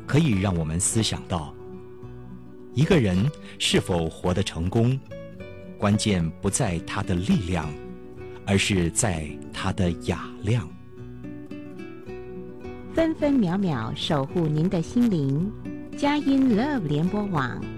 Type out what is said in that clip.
可以让我们思想到，一个人是否活得成功，关键不在他的力量，而是在他的雅量。 分分秒秒守护您的心灵，佳音 Love 联播网